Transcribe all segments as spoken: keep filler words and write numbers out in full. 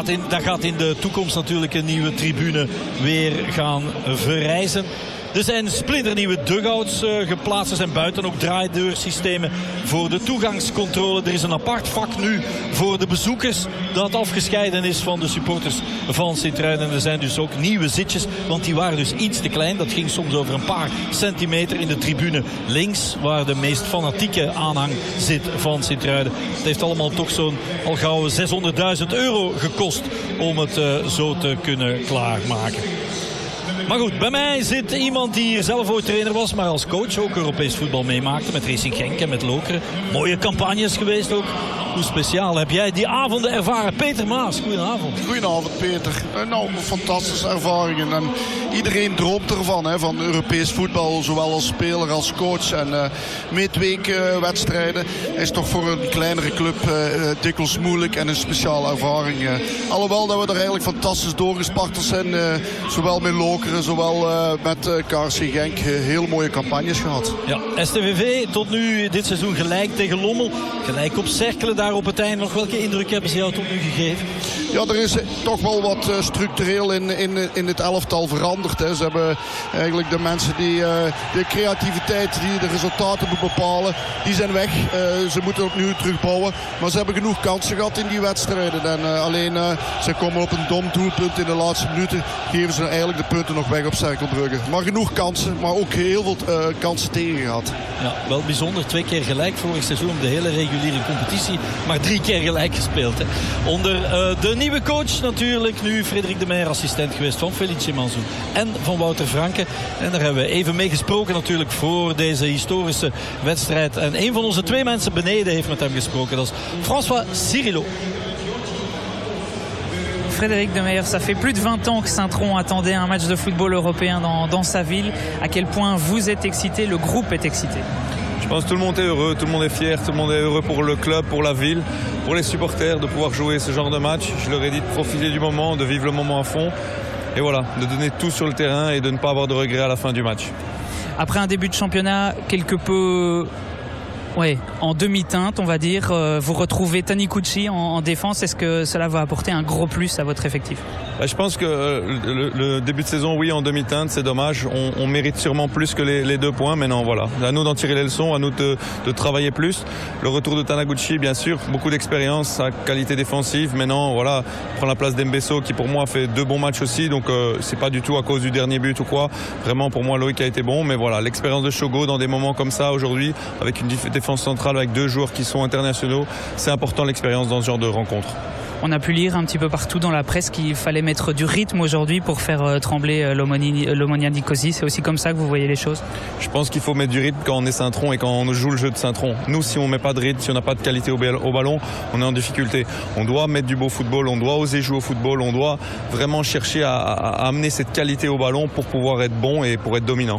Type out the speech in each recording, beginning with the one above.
gaat in, daar gaat in de toekomst natuurlijk een nieuwe tribune weer gaan verrijzen. Er zijn splinternieuwe dugouts uh, geplaatst. Er zijn buiten ook draaideursystemen voor de toegangscontrole. Er is een apart vak nu voor de bezoekers dat afgescheiden is van de supporters van Sint-Truiden. En er zijn dus ook nieuwe zitjes, want die waren dus iets te klein. Dat ging soms over een paar centimeter in de tribune links, waar de meest fanatieke aanhang zit van Sint-Truiden. Het heeft allemaal toch zo'n al gauw zeshonderdduizend euro gekost om het uh, zo te kunnen klaarmaken. Maar goed, bij mij zit iemand die hier zelf ooit trainer was, maar als coach ook Europees voetbal meemaakte met Racing Genk en met Lokeren. Mooie campagnes geweest ook. Hoe speciaal heb jij die avonden ervaren? Peter Maas, goedenavond. Goedenavond Peter. Nou, fantastische ervaringen. En iedereen droomt ervan, hè, van Europees voetbal, zowel als speler als coach. En uh, midweekwedstrijden uh, is toch voor een kleinere club uh, dikwijls moeilijk en een speciale ervaring. Uh. Alhoewel dat we er eigenlijk fantastisch doorgesparteld zijn, uh, zowel met Lokeren, zowel uh, met uh, K R C Genk. Uh, heel mooie campagnes gehad. Ja, S T V V tot nu dit seizoen gelijk tegen Lommel. Gelijk op Cerkelen. Daar op het einde nog. Welke indruk hebben ze jou tot nu gegeven? Ja, er is toch wel wat uh, structureel in, in, in het elftal veranderd. Hè. Ze hebben eigenlijk de mensen die uh, de creativiteit, die de resultaten bepalen, die zijn weg. Uh, ze moeten opnieuw terugbouwen. Maar ze hebben genoeg kansen gehad in die wedstrijden. En uh, alleen uh, ze komen op een dom doelpunt in de laatste minuten. Geven ze eigenlijk de punten nog weg op Cerkelbrugge. Maar genoeg kansen, maar ook heel veel uh, kansen tegen gehad. Ja, wel bijzonder. Twee keer gelijk vorig seizoen de hele reguliere competitie. Maar drie keer gelijk gespeeld. Hè. Onder uh, de nieuwe coach natuurlijk. Nu Frederik de Meijer, assistent geweest van Felice Manzoul en van Wouter Franke. En daar hebben we even mee gesproken natuurlijk voor deze historische wedstrijd. En een van onze twee mensen beneden heeft met hem gesproken. Dat is François Cirillo. Frédéric de Meijer, ça fait plus de vingt ans que Saint-Tron attendait un match de football européen dans, dans sa ville. À quel point vous êtes excité, le groupe est excité? Je pense que tout le monde est heureux, tout le monde est fier, tout le monde est heureux pour le club, pour la ville, pour les supporters de pouvoir jouer ce genre de match. Je leur ai dit de profiter du moment, de vivre le moment à fond. Et voilà, de donner tout sur le terrain et de ne pas avoir de regrets à la fin du match. Après un début de championnat quelque peu... Ouais, en demi-teinte, on va dire. Euh, vous retrouvez Taniguchi en, en défense. Est-ce que cela va apporter un gros plus à votre effectif? Bah, je pense que euh, le, le début de saison, oui, en demi-teinte, c'est dommage. On, on mérite sûrement plus que les, les deux points. Mais non, voilà. À nous d'en tirer les leçons, à nous de, de travailler plus. Le retour de Taniguchi, bien sûr, beaucoup d'expérience, sa qualité défensive. Mais non, voilà, prend la place d'Embesso qui pour moi fait deux bons matchs aussi. Donc euh, c'est pas du tout à cause du dernier but ou quoi. Vraiment, pour moi, Loïc a été bon. Mais voilà, l'expérience de Shogo dans des moments comme ça aujourd'hui, avec une défense centrale avec deux joueurs qui sont internationaux, c'est important l'expérience dans ce genre de rencontre. On a pu lire un petit peu partout dans la presse qu'il fallait mettre du rythme aujourd'hui pour faire euh, trembler euh, l'Omonia Nicosie. C'est aussi comme ça que vous voyez les choses? Je pense qu'il faut mettre du rythme quand on est Saint-Tron et quand on joue le jeu de Saint-Tron. Nous, si on ne met pas de rythme, si on n'a pas de qualité au, au ballon, on est en difficulté. On doit mettre du beau football, on doit oser jouer au football, on doit vraiment chercher à, à, à amener cette qualité au ballon pour pouvoir être bon et pour être dominant.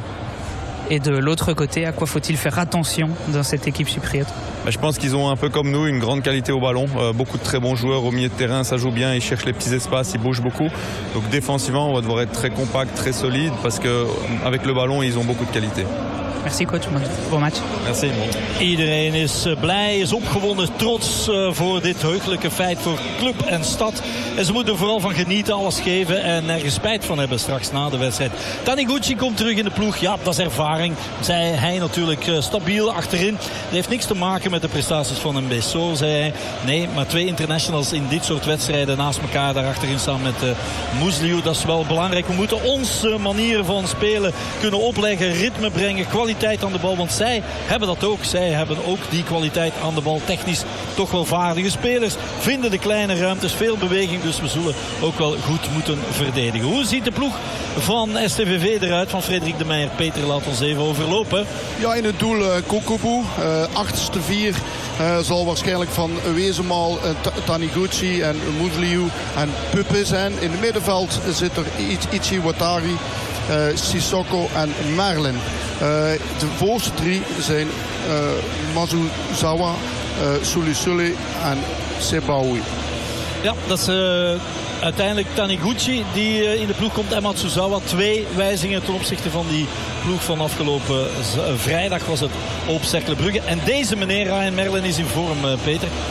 Et de l'autre côté, à quoi faut-il faire attention dans cette équipe chypriote? Bah, je pense qu'ils ont un peu comme nous une grande qualité au ballon. Euh, beaucoup de très bons joueurs au milieu de terrain, ça joue bien, ils cherchent les petits espaces, ils bougent beaucoup. Donc défensivement, on va devoir être très compact, très solide parce qu'avec le ballon, ils ont beaucoup de qualité. Merci coach, bon match. Merci. Iedereen is blij, is opgewonden, trots voor dit heugelijke feit voor club en stad. En ze moeten er vooral van genieten, alles geven en nergens spijt van hebben straks na de wedstrijd. Taniguchi komt terug in de ploeg, ja, dat is ervaring. Zei hij natuurlijk stabiel achterin. Dat heeft niks te maken met de prestaties van Embesso, zei hij. Nee, maar twee internationals in dit soort wedstrijden naast elkaar daar achterin staan met uh, Musliu. Dat is wel belangrijk. We moeten onze manieren van spelen kunnen opleggen, ritme brengen, kwaliteit aan de bal, want zij hebben dat ook. Zij hebben ook die kwaliteit aan de bal. Technisch toch wel vaardige spelers. Vinden de kleine ruimtes, veel beweging, dus we zullen ook wel goed moeten verdedigen. Hoe ziet de ploeg van S T V V eruit, van Frederik de Meijer? Peter, laat ons even overlopen. Ja, in het doel uh, Kokobu. Uh, achterste vier uh, zal waarschijnlijk van Wezenmaal, uh, Taniguchi en Musliu en Puppe zijn. In het middenveld zit er Ichi Watari, uh, Sissoko en Merlin. Uh, de voorste drie zijn uh, Mazuzawa, uh, Sulisuli en Sebaoui. Ja, dat is uh, uiteindelijk Taniguchi die uh, in de ploeg komt en Matsuzawa. Twee wijzigingen ten opzichte van die ploeg van afgelopen uh, vrijdag was het op Cercle Brugge. En deze meneer Ryan Merlin is in vorm, uh, Peter.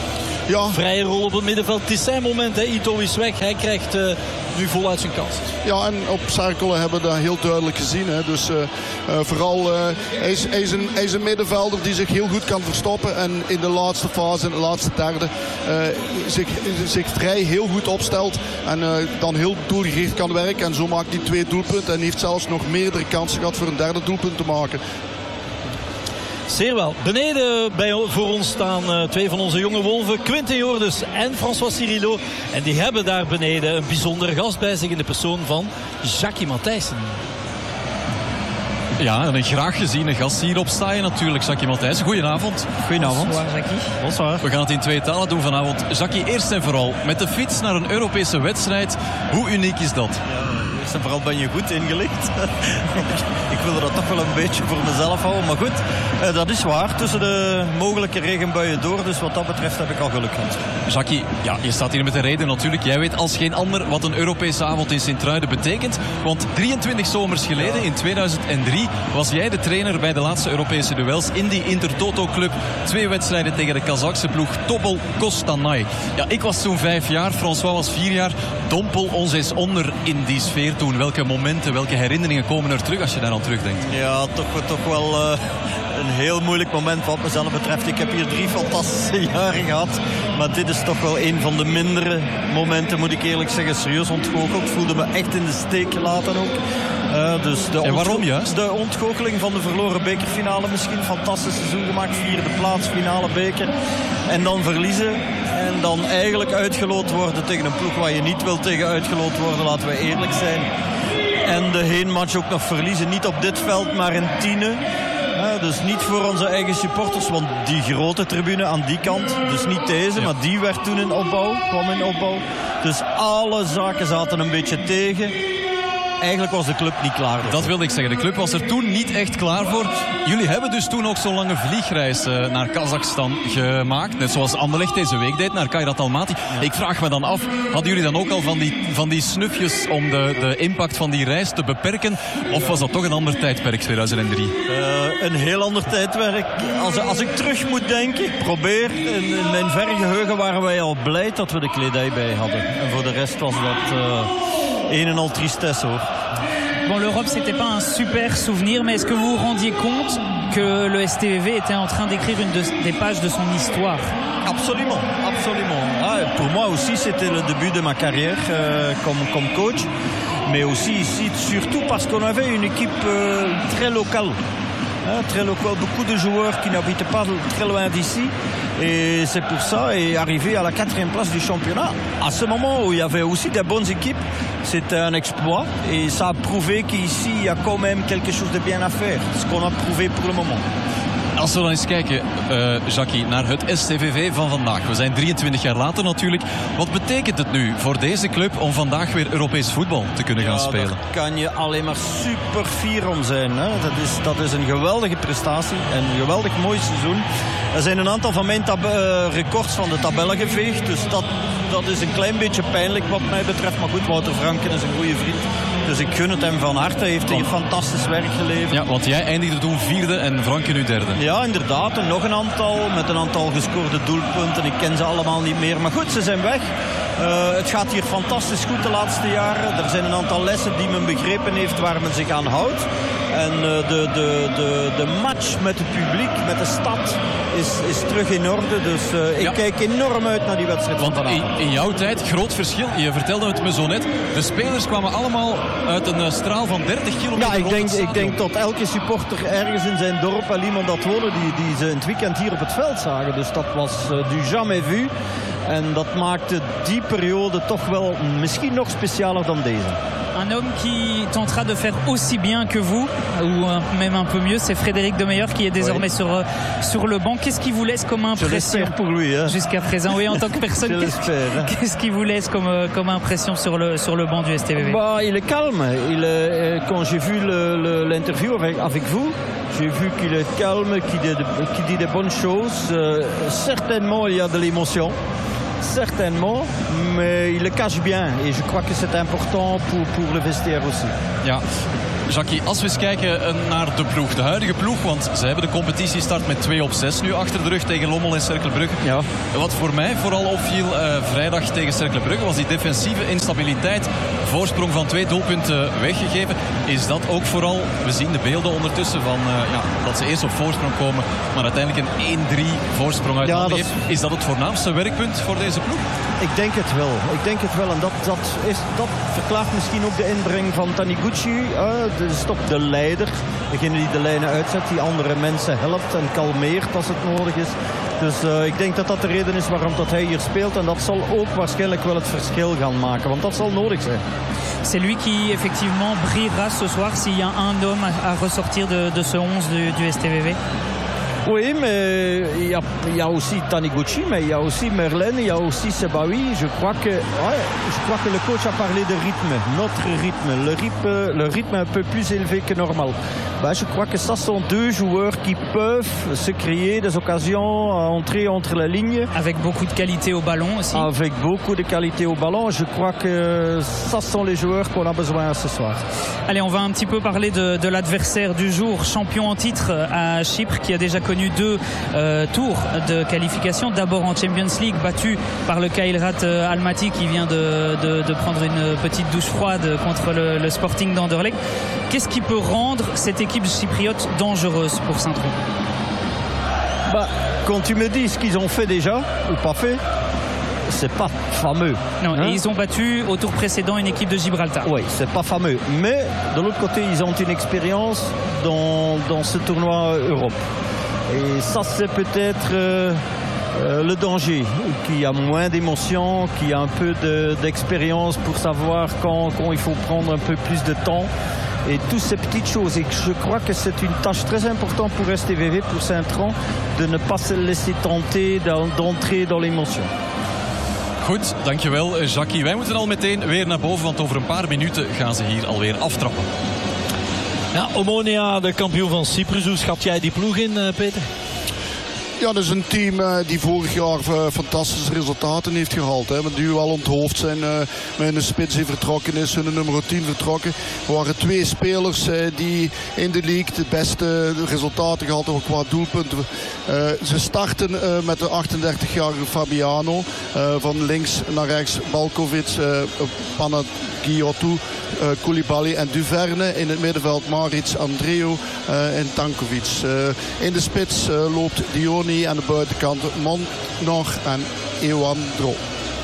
Ja. Vrije rol op het middenveld. Het is zijn moment. Hè. Ito is weg. Hij krijgt uh, nu voluit zijn kans. Ja, en op Cerkelen hebben we dat heel duidelijk gezien. Hè. Dus uh, uh, vooral, uh, hij, is, hij, is een, hij is een middenvelder die zich heel goed kan verstoppen. En in de laatste fase, in de laatste derde, uh, zich, zich vrij heel goed opstelt. En uh, dan heel doelgericht kan werken. En zo maakt hij twee doelpunten. En heeft zelfs nog meerdere kansen gehad voor een derde doelpunt te maken. Zeer wel. Beneden bij, voor ons staan uh, twee van onze jonge wolven. Quinten Jordus en François Cirillo. En die hebben daar beneden een bijzondere gast bij zich in de persoon van Jackie Matthijssen. Ja, en een graag geziene gast hierop sta je natuurlijk, Jackie Matthijssen. Goedenavond. Goedenavond. Bonsoir, Jackie. Bonsoir. We gaan het in twee talen doen vanavond. Jackie, eerst en vooral, met de fiets naar een Europese wedstrijd. Hoe uniek is dat? Ja, eerst en vooral ben je goed ingelicht. Ik wilde dat toch wel een beetje voor mezelf houden. Maar goed, eh, dat is waar. Tussen de mogelijke regenbuien door. Dus wat dat betreft heb ik al geluk gehad. Jackie, ja, je staat hier met de reden natuurlijk. Jij weet als geen ander wat een Europese avond in Sint-Truiden betekent. Want drieëntwintig zomers geleden, in tweeduizend drie, was jij de trainer bij de laatste Europese duels in die Intertoto-club. Twee wedstrijden tegen de Kazachse ploeg Topol Kostanay. Ja, ik was toen vijf jaar, François was vier jaar. Dompel ons eens onder in die sfeer toen. Welke momenten, welke herinneringen komen er terug als je daar aan terugdenkt? Ja, toch, toch wel uh, een heel moeilijk moment wat mezelf betreft. Ik heb hier drie fantastische jaren gehad. Maar dit is toch wel een van de mindere momenten, moet ik eerlijk zeggen. Serieus ontgoocheld. Voelde me echt in de steek gelaten ook. Uh, dus de en waarom juist? De ontgoocheling van de verloren bekerfinale misschien. Fantastisch seizoen gemaakt. Vierde plaats, finale beker. En dan verliezen. En dan eigenlijk uitgeloot worden tegen een ploeg waar je niet wil tegen uitgeloot worden. Laten we eerlijk zijn. En de heenmatch ook nog verliezen. Niet op dit veld, maar in Tiene. Uh, dus niet voor onze eigen supporters. Want die grote tribune aan die kant. Dus niet deze, ja. Maar die werd toen in opbouw. Kwam in opbouw. Dus alle zaken zaten een beetje tegen. Eigenlijk was de club niet klaar voor. Dat wilde ik zeggen. De club was er toen niet echt klaar voor. Jullie hebben dus toen ook zo'n lange vliegreis uh, naar Kazachstan gemaakt. Net zoals Anderlecht deze week deed naar Kairat Almaty. Ja. Ik vraag me dan af, hadden jullie dan ook al van die, van die snufjes om de, de impact van die reis te beperken? Of was dat toch een ander tijdperk, tweeduizend drie? Uh, een heel ander tijdperk. Als, als ik terug moet denken, ik probeer. In, in mijn verre geheugen waren wij al blij dat we de kledij bij hadden. En voor de rest was dat... Uh, een en al tristesse hoor. Bon, l'Europe, c'était pas un super souvenir, mais est-ce que vous vous rendiez compte que le S T V V était en train d'écrire une de, des pages de son histoire? Absolument, absolument. Ah, pour moi aussi, c'était le début de ma carrière euh, comme, comme coach. Mais aussi ici, surtout parce qu'on avait une équipe euh, très locale. Hein, très locale, beaucoup de joueurs qui n'habitaient pas très loin d'ici. Et c'est pour ça, et arrivé à la quatrième place du championnat, à ce moment où il y avait aussi des bonnes équipes, c'était un exploit. Et ça a prouvé qu'ici, il y a quand même quelque chose de bien à faire. Ce qu'on a prouvé pour le moment. Als we dan eens kijken, uh, Jackie, naar het S T V V van vandaag. We zijn drieëntwintig jaar later natuurlijk. Wat betekent het nu voor deze club om vandaag weer Europees voetbal te kunnen gaan ja, spelen? Daar kan je alleen maar super fier om zijn. Hè? Dat, is, dat is een geweldige prestatie. Een geweldig mooi seizoen. Er zijn een aantal van mijn tab- uh, records van de tabellen geveegd. Dus dat, dat is een klein beetje pijnlijk wat mij betreft. Maar goed, Wouter Franken is een goede vriend. Dus ik gun het hem van harte. Hij heeft hier fantastisch werk geleverd. Ja, want jij eindigde toen vierde en Franken nu derde. Ja, inderdaad. En nog een aantal. Met een aantal gescoorde doelpunten. Ik ken ze allemaal niet meer. Maar goed, ze zijn weg. Uh, het gaat hier fantastisch goed de laatste jaren. Er zijn een aantal lessen die men begrepen heeft waar men zich aan houdt. En uh, de, de, de, de match met het publiek, met de stad, is, is terug in orde. Dus uh, ik ja. kijk enorm uit naar die wedstrijd van vanavond. In, in jouw tijd, groot verschil. Je vertelde het me zo net. De spelers kwamen allemaal uit een uh, straal van dertig kilometer. Ja, ik denk, ik denk dat elke supporter ergens in zijn dorp wel iemand had wonen die, die ze in het weekend hier op het veld zagen. Dus dat was uh, du jamais vu. En dat maakte die periode toch wel misschien nog specialer dan deze. Un homme qui tentera de faire aussi bien que vous, ou même un peu mieux, c'est Frédéric Demeyer qui est désormais oui. sur, sur le banc. Qu'est-ce qui vous laisse comme impression? Je l'espère pour lui. Hein. Jusqu'à présent, oui, en tant que personne. Je l'espère. Hein. Qu'est-ce qui vous laisse comme, comme impression sur le, sur le banc du S T V V? Bah, il est calme. Il est, quand j'ai vu le, le, l'interview avec, avec vous, j'ai vu qu'il est calme, qu'il dit, qu'il dit des bonnes choses. Euh, certainement, il y a de l'émotion. Certainement, mais il le cache bien et je crois que c'est important pour, pour le vestiaire aussi. Ja, Jackie, als we eens kijken naar de ploeg, de huidige ploeg, want ze hebben de competitie start met twee op zes nu achter de rug tegen Lommel en Cercle Brugge. Ja. Wat voor mij vooral opviel uh, vrijdag tegen Cercle Brugge was die defensieve instabiliteit. Voorsprong van twee doelpunten weggegeven. Is dat ook vooral, we zien de beelden ondertussen van uh, ja, dat ze eerst op voorsprong komen, maar uiteindelijk een één drie voorsprong uit ja, handen dat... geven. Is dat het voornaamste werkpunt voor deze ploeg? Ik denk het wel. Ik denk het wel. En dat, dat, is, dat verklaart misschien ook de inbreng van Taniguchi. Uh, dus toch de leider. Degene die de lijnen uitzet. Die andere mensen helpt en kalmeert als het nodig is. Dus uh, ik denk dat dat de reden is waarom dat hij hier speelt. En dat zal ook waarschijnlijk wel het verschil gaan maken. Want dat zal nodig zijn. C'est lui qui effectivement brillera ce soir s'il y a un homme à, à ressortir de, de ce onze du, du S T V V. Oui, mais il y a, il y a aussi Taniguchi, mais il y a aussi Merlin, il y a aussi Sebaoui. Je crois que, ouais, je crois que le coach a parlé de rythme, notre rythme, le rythme, le rythme un peu plus élevé que normal. Ben, je crois que ça sont deux joueurs qui peuvent se créer des occasions à entrer entre les lignes. Avec beaucoup de qualité au ballon aussi. Avec beaucoup de qualité au ballon. Je crois que ça sont les joueurs qu'on a besoin ce soir. Allez, on va un petit peu parler de, de l'adversaire du jour, champion en titre à Chypre, qui a déjà connu deux euh, tours de qualification. D'abord en Champions League, battu par le Kairat Almaty, qui vient de, de, de prendre une petite douche froide contre le, le Sporting d'Anderlecht. Qu'est-ce qui peut rendre cette équipe chypriote dangereuse pour Saint-Tron? Bah, quand tu me dis ce qu'ils ont fait déjà, ou pas fait, c'est pas fameux. Non, hein? Et ils ont battu au tour précédent une équipe de Gibraltar. Oui, c'est pas fameux. Mais de l'autre côté, ils ont une expérience dans, dans ce tournoi Europe. Et ça, c'est peut-être euh, euh, le danger. Qui a moins d'émotion, qui a un peu de, d'expérience pour savoir quand, quand il faut prendre un peu plus de temps. Et toutes ces petites choses. Et je crois que c'est une tâche très importante pour S T V V, pour Saint-Tron, de ne pas se laisser tenter d'entrer dans l'émotion. Goed, dankjewel Jackie. Wij moeten al meteen weer naar boven, want over een paar minuten gaan ze hier alweer aftrappen. Ja, Omonia, de kampioen van Cyprus. Hoe schat jij die ploeg in, Peter? Ja, dat is een team uh, die vorig jaar uh, fantastische resultaten heeft gehaald. Hè, met die wel onthoofd zijn. Uh, met een spits die vertrokken is, hun nummer tien vertrokken. Er waren twee spelers uh, die in de league de beste resultaten gehaald hebben qua doelpunten. Uh, ze starten uh, met de achtendertigjarige Fabiano. Uh, van links naar rechts Balkovic, uh, Panagiottou, uh, Koulibaly en Duverne. In het middenveld Maric, Andreu uh, en Tankovic. Uh, in de spits uh, loopt Dioni. Aan de buitenkant Mondor en Ewandro.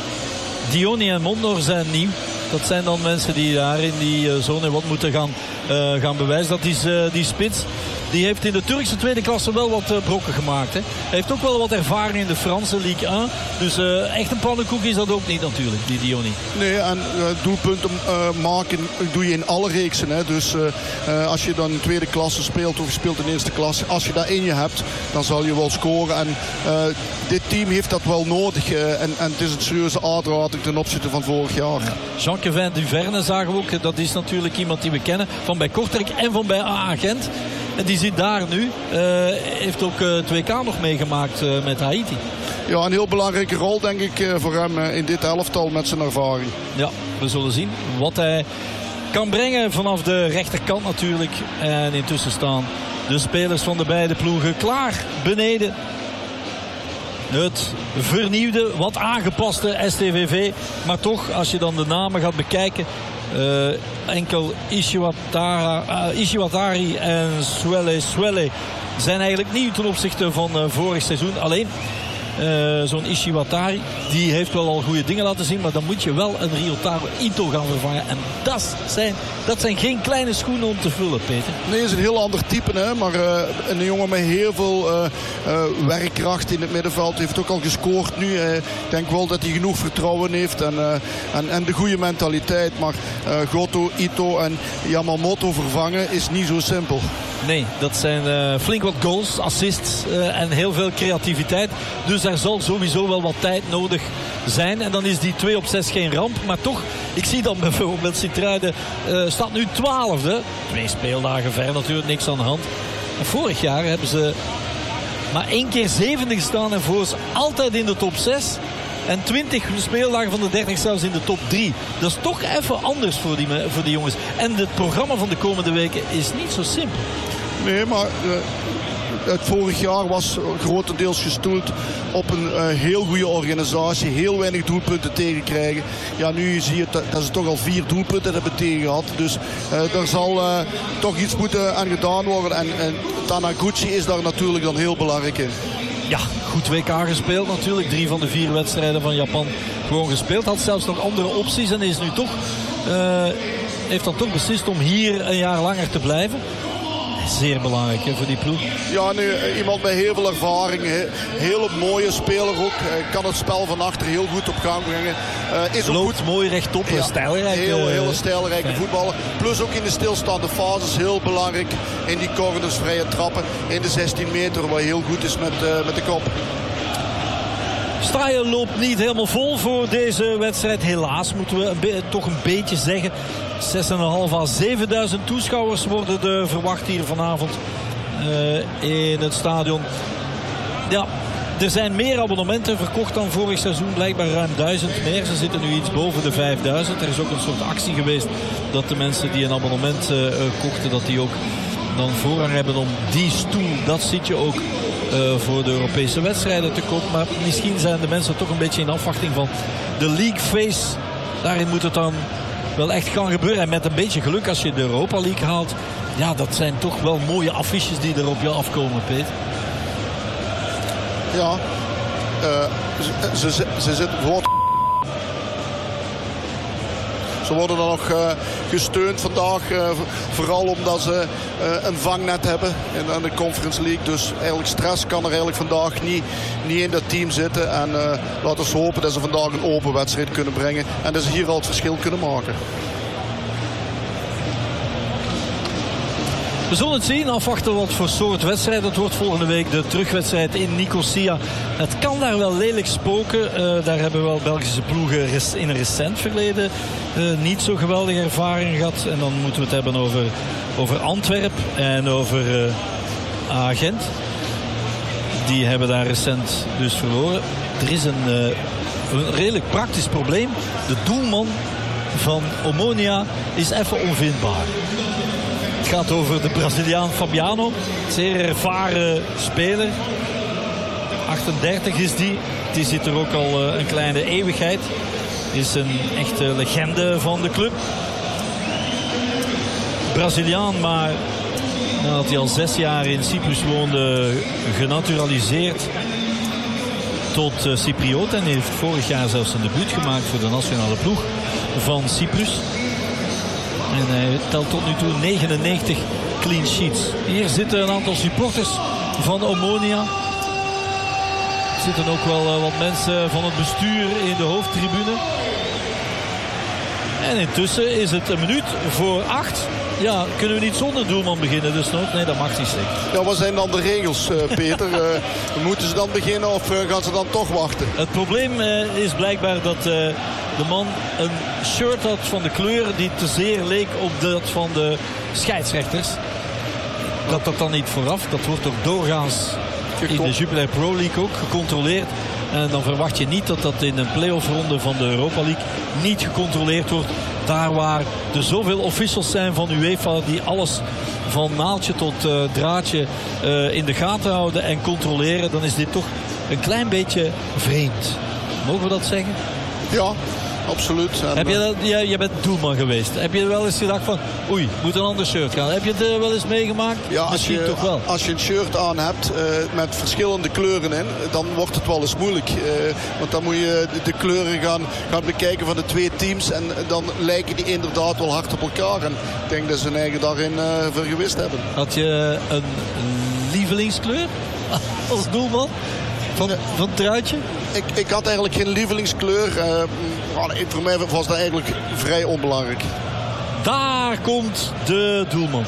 Dioni en Mondor zijn nieuw. Dat zijn dan mensen die daar in die zone wat moeten gaan, uh, gaan bewijzen. Dat is uh, die spits. Die heeft in de Turkse tweede klasse wel wat uh, brokken gemaakt. Hè. Hij heeft ook wel wat ervaring in de Franse Ligue één. Dus uh, echt een pannenkoek is dat ook niet natuurlijk, die Dioni. Nee, en uh, doelpunten uh, maken doe je in alle reeksen. Hè. Dus uh, uh, als je dan in tweede klasse speelt of je speelt in eerste klasse. Als je dat in je hebt, dan zal je wel scoren. En uh, dit team heeft dat wel nodig. Uh, en, en het is een serieuze aanrader ten opzichte van vorig jaar. Ja. Jean-Kevin Duverne zagen we ook. Dat is natuurlijk iemand die we kennen van bij Kortrijk en van bij A A Gent. En die zit daar nu. Uh, heeft ook uh, twee K nog meegemaakt uh, met Haiti. Ja, een heel belangrijke rol denk ik uh, voor hem uh, in dit elftal met zijn ervaring. Ja, we zullen zien wat hij kan brengen vanaf de rechterkant natuurlijk. En intussen staan de spelers van de beide ploegen klaar beneden. Het vernieuwde, wat aangepaste S T V V. Maar toch, als je dan de namen gaat bekijken. Uh, enkel Ishiwatara, uh, Ishiwatari en Swelle Swelle zijn eigenlijk nieuw ten opzichte van uh, vorig seizoen. Alleen uh, zo'n Ishiwatari die heeft wel al goede dingen laten zien, maar dan moet je wel een Ryotaro Ito gaan vervangen. En dat zijn, dat zijn geen kleine schoenen om te vullen, Peter. Nee, is een heel ander type, hè? Maar uh, een jongen met heel veel uh, uh, werkkracht in het middenveld. Heeft ook al gescoord nu. Uh, ik denk wel dat hij genoeg vertrouwen heeft en, uh, en, en de goede mentaliteit. Maar uh, Goto, Ito en Yamamoto vervangen is niet zo simpel. Nee, dat zijn uh, flink wat goals, assists uh, en heel veel creativiteit. Dus er zal sowieso wel wat tijd nodig zijn. En dan is die twee op zes geen ramp. Maar toch, ik zie dan bijvoorbeeld Sint-Truiden uh, staat nu twaalfde. Twee speeldagen ver, natuurlijk niks aan de hand. En vorig jaar hebben ze maar één keer zevende gestaan. En voor ze altijd in de top zes. En twintig speeldagen van de dertig zelfs in de top drie. Dat is toch even anders voor die, voor die jongens. En het programma van de komende weken is niet zo simpel. Nee, maar uh, het vorig jaar was grotendeels gestoeld op een uh, heel goede organisatie. Heel weinig doelpunten tegenkrijgen. Ja, nu zie je dat, dat ze toch al vier doelpunten hebben tegen gehad. Dus uh, er zal uh, toch iets moeten aan gedaan worden. En, en Taniguchi is daar natuurlijk dan heel belangrijk in. Ja, goed W K gespeeld natuurlijk. Drie van de vier wedstrijden van Japan gewoon gespeeld. Had zelfs nog andere opties en is nu toch... Uh, heeft dan toch beslist om hier een jaar langer te blijven. Zeer belangrijk hè, voor die ploeg. Ja, nu iemand met heel veel ervaring. Heel mooie speler ook. Kan het spel van achter heel goed op gang brengen. Uh, is ook Loopt goed. mooi rechtop. Ja, stijlrijk. Heel, heel stijlrijke ja. voetballer. Plus ook in de stilstaande fases heel belangrijk. In die corners, vrije trappen. In de zestien meter waar heel goed is met, uh, met de kop. Staaien loopt niet helemaal vol voor deze wedstrijd. Helaas moeten we een be- toch een beetje zeggen. zes komma vijf à zevenduizend toeschouwers worden er verwacht hier vanavond uh, in het stadion. Ja, er zijn meer abonnementen verkocht dan vorig seizoen. Blijkbaar ruim duizend meer. Ze zitten nu iets boven de vijfduizend. Er is ook een soort actie geweest dat de mensen die een abonnement uh, kochten, dat die ook dan voorrang hebben om die stoel, dat zit je ook uh, voor de Europese wedstrijden te koop. Maar misschien zijn de mensen toch een beetje in afwachting van de league phase. Daarin moet het dan wel echt gaan gebeuren. En met een beetje geluk als je de Europa League haalt. Ja, dat zijn toch wel mooie affiches die er op je afkomen, Peter. Ja, uh, ze, ze, ze zitten voor. Ze worden dan nog uh, gesteund vandaag. Uh, vooral omdat ze uh, een vangnet hebben in, in de Conference League. Dus eigenlijk stress kan er eigenlijk vandaag niet, niet in dat team zitten. En uh, laten we hopen dat ze vandaag een open wedstrijd kunnen brengen. En dat ze hier al het verschil kunnen maken. We zullen het zien, afwachten wat voor soort wedstrijd het wordt volgende week. De terugwedstrijd in Nicosia. Het kan daar wel lelijk spoken. Uh, daar hebben wel Belgische ploegen in een recent verleden uh, niet zo geweldige ervaring gehad. En dan moeten we het hebben over, over Antwerpen en over uh, Agent. Die hebben daar recent dus verloren. Er is een, uh, een redelijk praktisch probleem. De doelman van Omonia is even onvindbaar. Het gaat over de Braziliaan Fabiano. Zeer ervaren speler. achtendertig is die. Die zit er ook al een kleine eeuwigheid. Is een echte legende van de club. Braziliaan, maar nadat hij al zes jaar in Cyprus woonde, genaturaliseerd tot Cypriot. En heeft vorig jaar zelfs een debuut gemaakt voor de nationale ploeg van Cyprus. En hij telt tot nu toe negenennegentig clean sheets. Hier zitten een aantal supporters van Omonia. Er zitten ook wel wat mensen van het bestuur in de hoofdtribune. En intussen is het een minuut voor acht. Ja, kunnen we niet zonder doelman beginnen dus nog? Nee, dat mag niet zeker. Ja, wat zijn dan de regels, uh, Peter? uh, moeten ze dan beginnen of uh, gaan ze dan toch wachten? Het probleem uh, is blijkbaar dat uh, de man een shirt had van de kleur die te zeer leek op dat van de scheidsrechters. Dat dat dan niet vooraf. Dat wordt ook doorgaans in de Jupiler Pro League ook gecontroleerd. En dan verwacht je niet dat dat in een play-off ronde van de Europa League niet gecontroleerd wordt. Daar waar er zoveel officials zijn van UEFA die alles van naaldje tot uh, draadje uh, in de gaten houden en controleren, dan is dit toch een klein beetje vreemd. Mogen we dat zeggen? Ja, absoluut. En heb je dat, jij, jij bent doelman geweest. Heb je wel eens gedacht van, oei, moet een ander shirt gaan? Heb je het uh, wel eens meegemaakt? Ja, als Misschien je, toch wel. Als je een shirt aan hebt uh, met verschillende kleuren in, dan wordt het wel eens moeilijk. Uh, want dan moet je de, de kleuren gaan, gaan bekijken van de twee teams. En dan lijken die inderdaad wel hard op elkaar. En ik denk dat ze hun eigen daarin uh, vergewist hebben. Had je een lievelingskleur als doelman? Van, van het truitje? Ik, ik had eigenlijk geen lievelingskleur. Uh, voor mij was dat eigenlijk vrij onbelangrijk. Daar komt de doelman.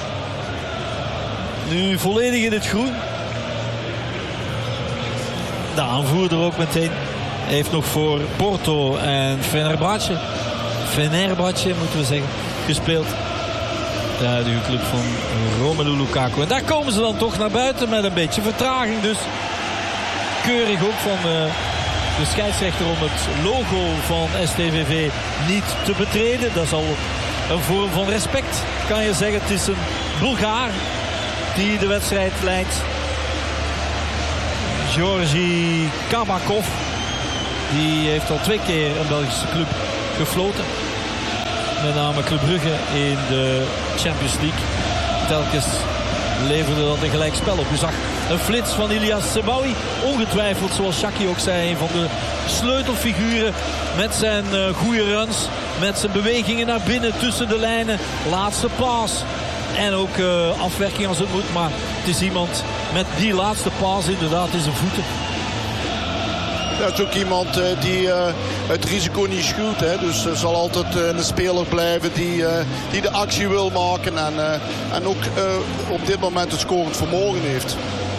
Nu volledig in het groen. De aanvoerder ook meteen. Hij heeft nog voor Porto en Fenerbahce. Fenerbahce moeten we zeggen. Gespeeld. De huidige club van Romelu Lukaku. En daar komen ze dan toch naar buiten met een beetje vertraging dus. Keurig ook van uh, de scheidsrechter om het logo van S T V V niet te betreden. Dat is al een vorm van respect, kan je zeggen. Het is een Bulgaar die de wedstrijd leidt. Georgi Kabakov. Die heeft al twee keer een Belgische club gefloten. Met name Club Brugge in de Champions League. Telkens leverde dat een gelijkspel op. U zag een flits van Ilyas Sebaoui. Ongetwijfeld, zoals Shaki ook zei, een van de sleutelfiguren. Met zijn uh, goede runs. Met zijn bewegingen naar binnen tussen de lijnen. Laatste paas. En ook uh, afwerking als het moet. Maar het is iemand met die laatste paas inderdaad in zijn voeten. Dat is ook iemand uh, die uh, het risico niet schuwt. Hè. Dus uh, zal altijd uh, een speler blijven die, uh, die de actie wil maken. En, uh, en ook uh, op dit moment het scorend vermogen heeft.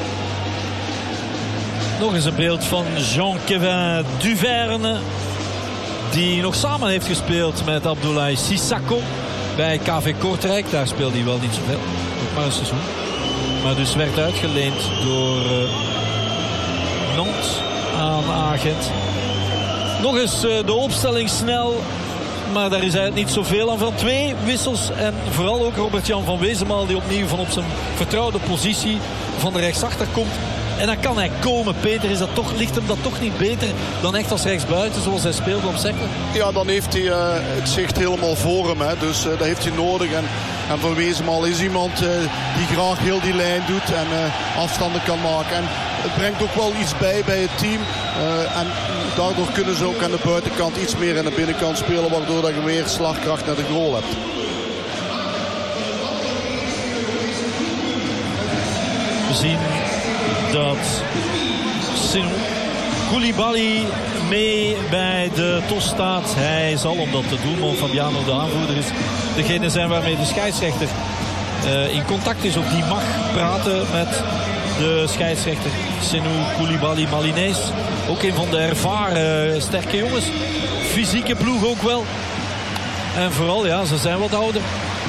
Nog eens een beeld van Jean-Kevin Duverne. Die nog samen heeft gespeeld met Abdoulaye Sissako. Bij K V Kortrijk. Daar speelde hij wel niet zoveel. Ook maar een seizoen. Maar dus werd uitgeleend door uh, Nantes aan Agent. Nog eens uh, de opstelling snel. Maar daar is eigenlijk niet zoveel aan van. Twee wissels. En vooral ook Robert-Jan van Wezenmaal. Die opnieuw van op zijn vertrouwde positie van de rechtsachter komt. En dan kan hij komen. Peter, is dat toch, ligt hem dat toch niet beter dan echt als rechtsbuiten zoals hij speelde op Cercle? Ja, dan heeft hij uh, het zicht helemaal voor hem. Hè. Dus uh, dat heeft hij nodig. En, en Van Wezenmaal is iemand uh, die graag heel die lijn doet en uh, afstanden kan maken. En het brengt ook wel iets bij bij het team. Uh, en daardoor kunnen ze ook aan de buitenkant iets meer aan de binnenkant spelen. Waardoor dat je weer slagkracht naar de goal hebt. We zien dat Sinou Koulibaly mee bij de tos staat. Hij zal, omdat de doelman Fabiano de aanvoerder is, degene zijn waarmee de scheidsrechter uh, in contact is. Of die mag praten met de scheidsrechter. Sinou Koulibaly, Malinees. Ook een van de ervaren sterke jongens. Fysieke ploeg ook wel. En vooral, ja, ze zijn wat ouder.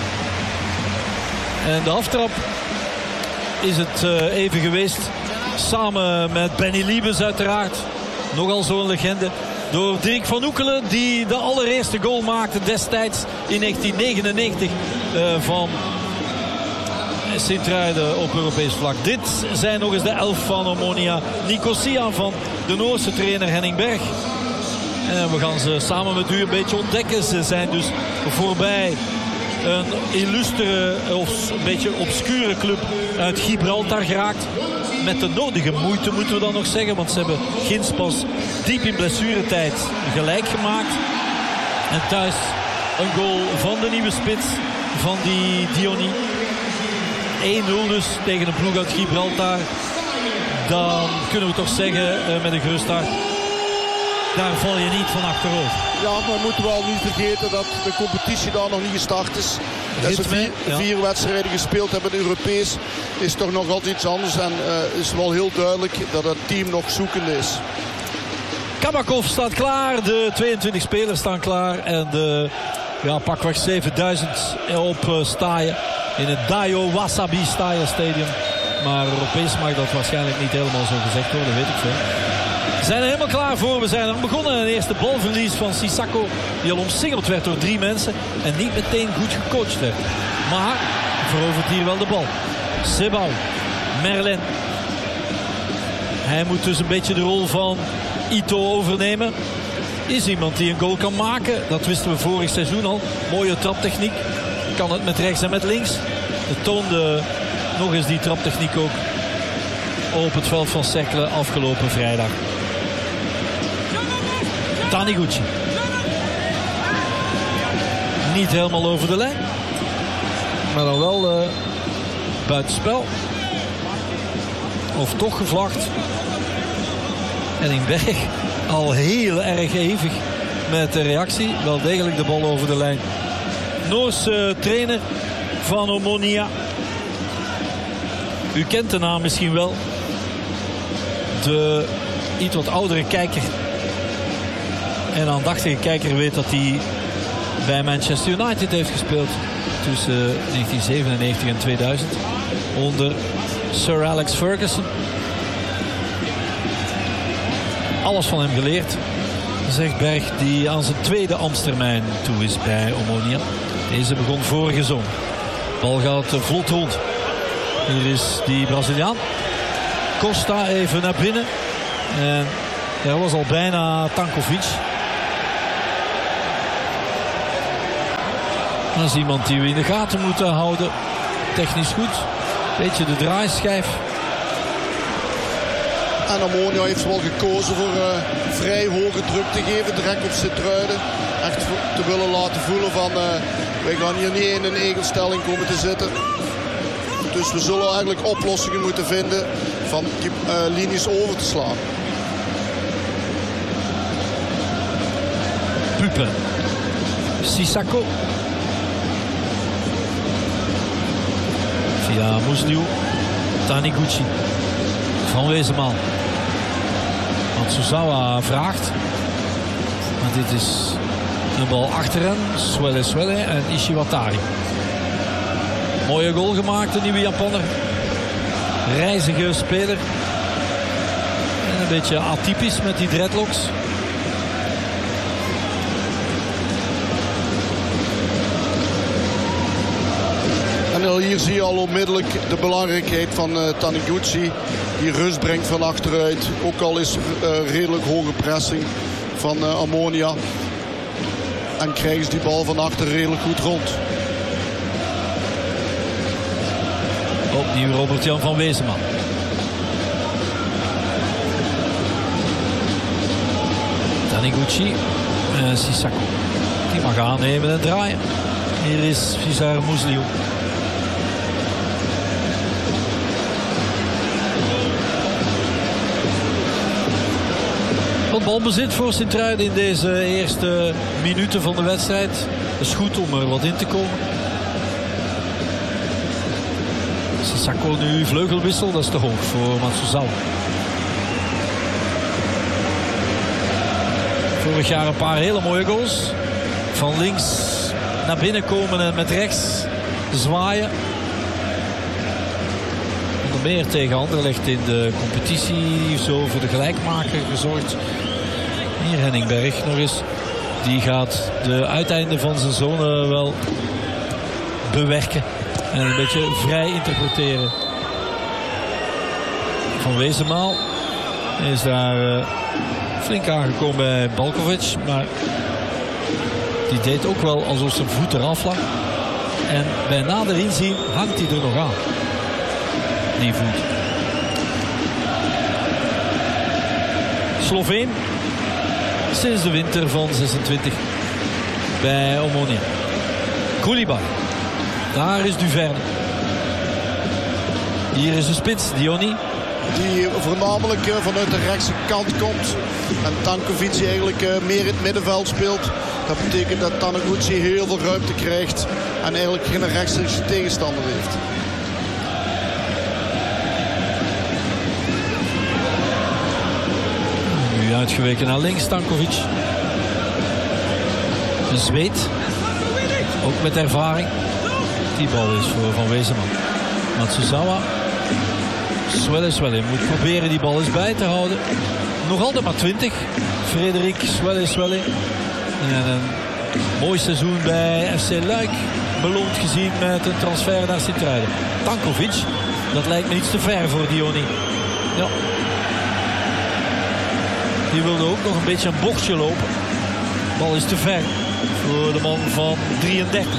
En de aftrap is het uh, even geweest. Samen met Benny Liebes uiteraard. Nogal zo'n legende. Door Dirk van Oekelen, die de allereerste goal maakte destijds in negentien negenennegentig uh, van Sint-Truiden op Europees vlak. Dit zijn nog eens de elf van Omonia Nicosia van de Noorse trainer Henning Berg. En we gaan ze samen met u een beetje ontdekken. Ze zijn dus voorbij een illustere of een beetje obscure club uit Gibraltar geraakt. Met de nodige moeite moeten we dan nog zeggen. Want ze hebben ginds pas diep in blessuretijd gelijk gemaakt. En thuis een goal van de nieuwe spits van die Diony. één nul dus tegen een ploeg uit Gibraltar. Dan kunnen we toch zeggen uh, met een gerust hart. Daar val je niet van achterover. Ja, maar we moeten wel niet vergeten dat de competitie daar nog niet gestart is. Dat ze vier, ja. vier wedstrijden gespeeld hebben Europees. Is toch nog altijd iets anders. En uh, is wel heel duidelijk dat het team nog zoekende is. Kabakov staat klaar. De tweeëntwintig spelers staan klaar. En de ja, pakweg zevenduizend op uh, staaien. In het Dayo Wasabi Staaien Stadium. Maar Europees mag dat waarschijnlijk niet helemaal zo gezegd worden. Weet ik veel. We zijn er helemaal klaar voor. We zijn er begonnen. Een eerste balverlies van Sissako. Die al omsingeld werd door drie mensen. En niet meteen goed gecoacht werd. Maar verovert hier wel de bal. Sebau. Merlin. Hij moet dus een beetje de rol van Ito overnemen. Is iemand die een goal kan maken. Dat wisten we vorig seizoen al. Mooie traptechniek. Kan het met rechts en met links. De toonde nog eens die traptechniek ook op het veld van Cercle afgelopen vrijdag. Taniguchi. Niet helemaal over de lijn. Maar dan wel uh, buitenspel. Of toch gevlacht. En in Berg al heel erg hevig met de reactie. Wel degelijk de bal over de lijn. Noorse uh, trainer van Omonia. U kent de naam misschien wel. De iets wat oudere kijker en aandachtige kijker weet dat hij bij Manchester United heeft gespeeld tussen negentien zevenennegentig en tweeduizend onder Sir Alex Ferguson. alles van hem geleerd, zegt Berg, die aan zijn tweede ambtstermijn toe is bij Omonia. Deze begon vorige zomer. Bal gaat vlot rond. Hier is die Braziliaan. Costa even naar binnen. En daar was al bijna Tankovic. Dat is iemand die we in de gaten moeten houden. Technisch goed. Beetje de draaischijf. En Omonia heeft wel gekozen voor uh, vrij hoge druk te geven. Direct op Sint-Truiden. Echt te willen laten voelen van... Uh, wij gaan hier niet in een egelstelling komen te zitten. Dus we zullen eigenlijk oplossingen moeten vinden van die uh, linies over te slaan. Pupen. Sissako. Via Musliu. Taniguchi. Van Wezenman. Matsuzawa vraagt. Maar dit is een bal achter hen. Swelle Swelle en Ishiwatari. Mooie goal gemaakt, de nieuwe Japanner. Reizige speler. En een beetje atypisch met die dreadlocks. En hier zie je al onmiddellijk de belangrijkheid van uh, Taniguchi. Die rust brengt van achteruit. Ook al is uh, redelijk hoge pressing van uh, Omonia. En krijgen ze die bal van achter redelijk goed rond. Opnieuw Robert-Jan van Wezenman. Taniguchi en Sissako. Die mag aannemen en draaien. Hier is Cesar Musliu. Wat balbezit voor Sint-Truiden in deze eerste minuten van de wedstrijd. Het is goed om er wat in te komen. Sissako nu vleugelwissel, dat is te hoog voor Matsuzawa. Vorig jaar een paar hele mooie goals. Van links naar binnen komen en met rechts zwaaien. Onder meer tegen Anderlecht in de competitie zo voor de gelijkmaker gezorgd. Hier Henningberg nog eens. Die gaat de uiteinden van zijn zone wel bewerken. En een beetje vrij interpreteren. Van Wezenmaal is daar uh, flink aangekomen bij Balkovic. Maar die deed ook wel alsof zijn voet eraf lag. En bij nader inzien hangt hij er nog aan. Die voet. Sloveen. Sinds de winter van zesentwintig. Bij Omonia. Koulibaly. Daar is Duverne. Hier is de spits, Diony. Die voornamelijk vanuit de rechtse kant komt. En Tankovic eigenlijk meer in het middenveld speelt. Dat betekent dat Taniguchi heel veel ruimte krijgt. En eigenlijk geen rechtstreekse tegenstander heeft. Nu uitgeweken naar links, Tankovic. Een Zweed. Ook met ervaring. Die bal is voor Van Wezenman. Matsuzawa. Swelle Swelle moet proberen die bal eens bij te houden. Nog altijd maar twintig. Frederik Swelle Swelle. En een mooi seizoen bij F C Luik. Beloond gezien met een transfer naar Sint-Truiden. Tankovic. Dat lijkt me iets te ver voor Diony. Ja. Die wilde ook nog een beetje een bochtje lopen. De bal is te ver voor de man van drieëndertig.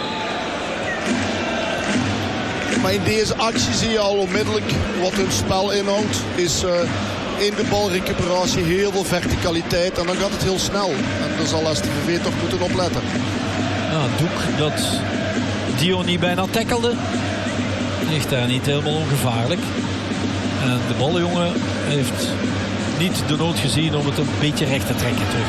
Maar in deze actie zie je al onmiddellijk wat hun spel inhoudt. Is uh, in de balrecuperatie heel veel verticaliteit. En dan gaat het heel snel. En daar zal S T V V toch moeten opletten. Ja, Doek dat Diony bijna tackelde. Ligt daar niet helemaal ongevaarlijk. En de ballenjongen heeft niet de nood gezien om het een beetje recht te trekken terug.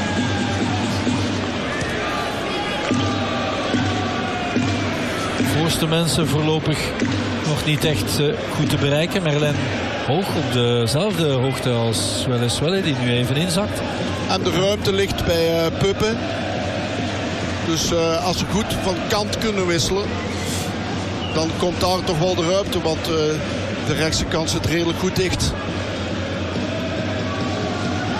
Voorste mensen voorlopig nog niet echt uh, goed te bereiken. Merlin hoog op dezelfde hoogte als Swelle Swelle die nu even inzakt. En de ruimte ligt bij uh, Puppen. Dus uh, als ze goed van kant kunnen wisselen, dan komt daar toch wel de ruimte. Want uh, de rechtse kant zit redelijk goed dicht.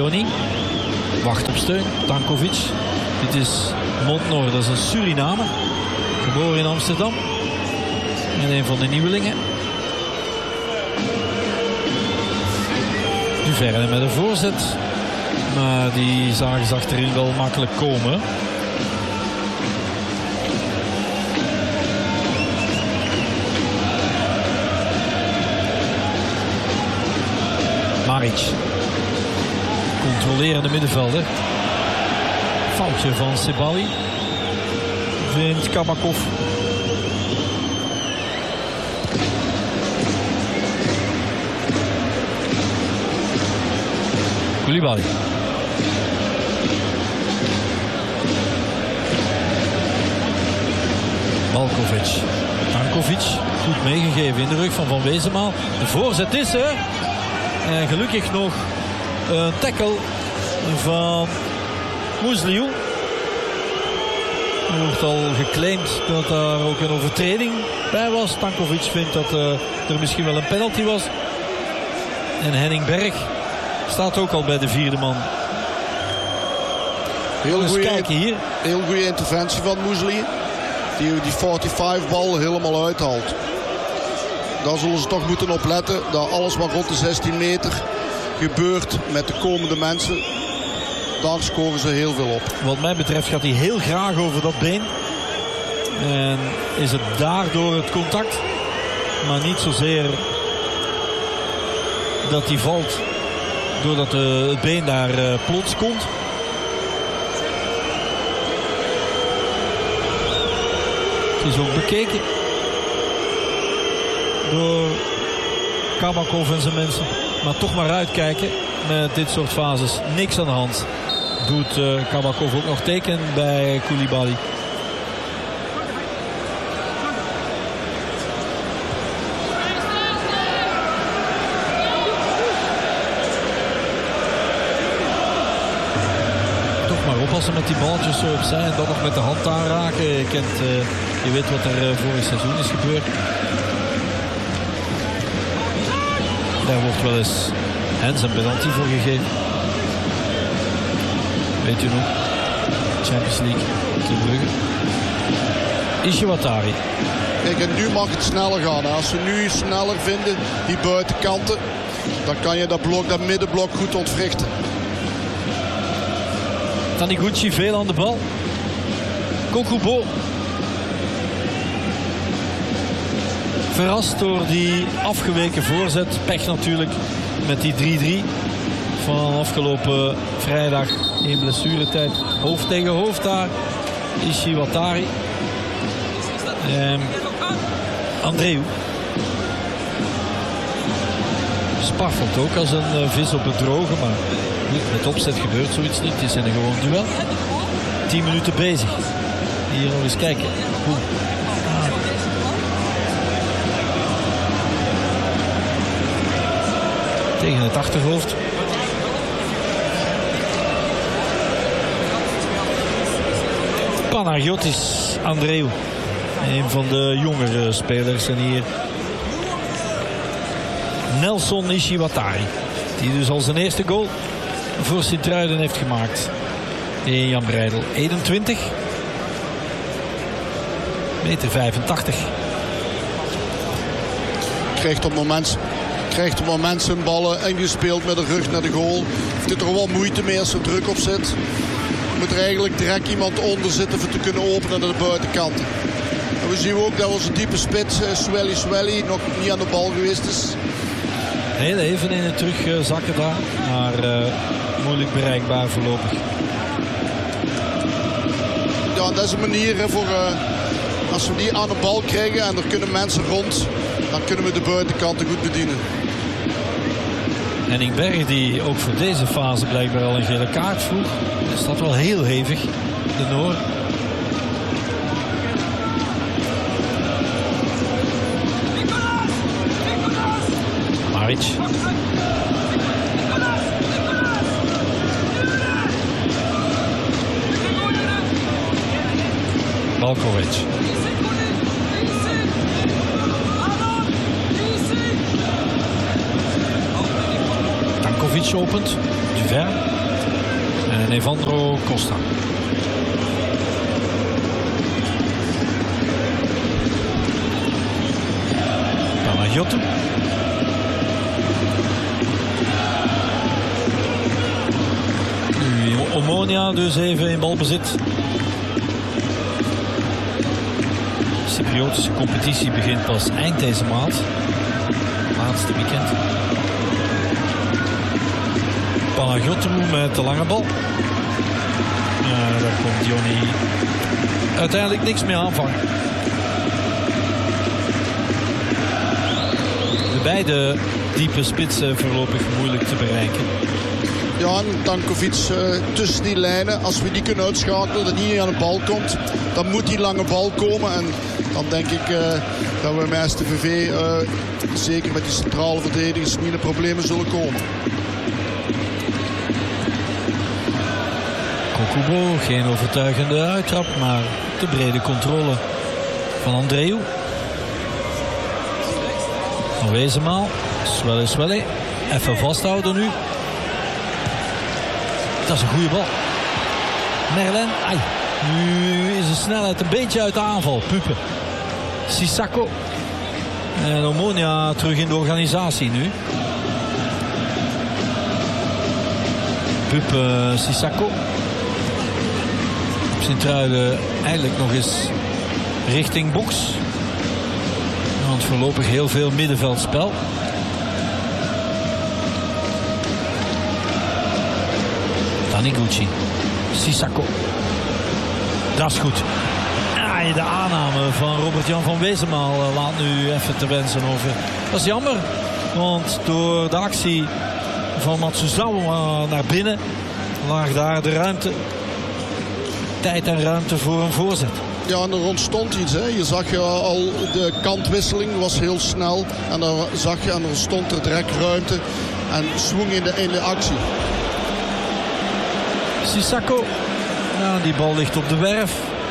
Leoni. Wacht op steun. Tankovic. Dit is Montnor, dat is een Surinamer. Geboren in Amsterdam. En een van de nieuwelingen. Duverne met een voorzet. Maar die zagen ze achterin wel makkelijk komen. Maric. Controlerende middenvelder. Foutje van Sebali. Vindt Kabakov. Koulibaly. Balkovic. Tankovic. Goed meegegeven in de rug van Van Wezenmaal. De voorzet is er. En gelukkig nog een tackle van Musliu. Er wordt al geclaimd dat daar ook een overtreding bij was. Tankovic vindt dat uh, er misschien wel een penalty was. En Henning Berg staat ook al bij de vierde man. Heel eens goeie, kijken hier. Heel goede interventie van Musli. Die die vijfenveertig bal helemaal uithaalt. Daar zullen ze toch moeten op letten. Dat alles wat rond de zestien meter gebeurt met de komende mensen. Daar scoren ze heel veel op. Wat mij betreft gaat hij heel graag over dat been. En is het daardoor het contact. Maar niet zozeer dat hij valt. Doordat uh, het been daar uh, plots komt. Het is ook bekeken door Kabakov en zijn mensen. Maar toch maar uitkijken met dit soort fases. Niks aan de hand. Doet uh, Kabakov ook nog teken bij Koulibaly. Toch maar oppassen met die balletjes zo opzij en dan nog met de hand aanraken. Je, kent, uh, je weet wat er uh, vorig seizoen is gebeurd. Daar wordt wel eens Hens een penalty voor gegeven. Weet u nog? Champions League. Club Brugge. Ishiwatari. Kijk, en nu mag het sneller gaan. Als ze nu sneller vinden, die buitenkanten, dan kan je dat blok, dat middenblok goed ontwrichten. Taniguchi veel aan de bal. Kokubo. Verrast door die afgeweken voorzet. Pech natuurlijk met die drie drie van afgelopen vrijdag in blessuretijd. Hoofd tegen hoofd daar. Ishiwatari. En Andreu. Spartelt ook als een uh, vis op het droge. Maar met opzet gebeurt zoiets niet. Het is een gewoon duel. tien minuten bezig. Hier nog eens kijken. Goed. Tegen het achterhoofd. Panagiotis Andreu. Een van de jongere spelers. En hier Nelson Ishiwatari. Die dus al zijn eerste goal voor Sint-Truiden heeft gemaakt. In Jan Breidel. eenentwintig. Meter vijfentachtig. Krijgt op moment, krijgt op moment zijn ballen ingespeeld met de rug naar de goal. Heeft er wel moeite mee als er druk op zit. Moet er eigenlijk direct iemand onder zitten voor te kunnen openen naar de buitenkant. En we zien ook dat onze diepe spits, Swelly Swelly, nog niet aan de bal geweest is. Heel even in het terugzakken daar. Maar uh, moeilijk bereikbaar voorlopig. Ja, dat is een manier hè, voor... Uh, als we die aan de bal krijgen en er kunnen mensen rond, dan kunnen we de buitenkanten goed bedienen. Henning Berg, die ook voor deze fase blijkbaar al een gele kaart vroeg. Is dat wel heel hevig, de Noor. Maric. Balkovic. Tankovic opent. Duverne. en Evandro Costa. Panagiotou. Nu Omonia dus even in balbezit. De Cypriotische competitie begint pas eind deze maand. Laatste weekend. Panagiotou met de lange bal. Ja, daar komt Johnny uiteindelijk niks mee aanvangen. De beide diepe spitsen voorlopig moeilijk te bereiken. Ja, en Tankovic uh, tussen die lijnen. Als we die kunnen uitschakelen, dat hij niet aan de bal komt, dan moet die lange bal komen. En dan denk ik uh, dat we met S T V V, uh, zeker met die centrale verdedigers, niet in de problemen zullen komen. Kokubo, geen overtuigende uittrap, maar de brede controle van Andreu. Van Wezenmaal, Swelle Swelle, even vasthouden nu. Dat is een goede bal. Merlin, ai. Nu is de snelheid een beetje uit de aanval. Pupe. Sissako. En Omonia terug in de organisatie nu. Pupe, Sissako. Sint-Truiden eigenlijk nog eens richting box. Want voorlopig heel veel middenveldspel. Taniguchi. Sissako. Dat is goed. Ah, de aanname van Robert-Jan van Wezenmaal laat nu even te wensen over. Dat is jammer. Want door de actie van Matsuzawa naar binnen lag daar de ruimte. Tijd en ruimte voor een voorzet. Ja, en er ontstond iets. Hè. Je zag je al, de kantwisseling was heel snel. En dan zag je, en er stond er direct ruimte. En swing in de, in de actie. Sissako. Ja, die bal ligt op de werf.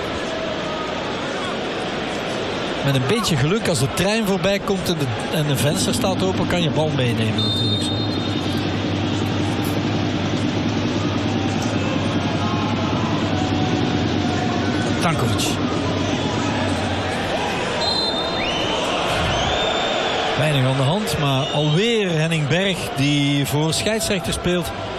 Met een beetje geluk, als de trein voorbij komt en de, en de venster staat open, kan je bal meenemen natuurlijk zo. Tankovic. Weinig aan de hand, maar alweer Henning Berg die voor scheidsrechter speelt.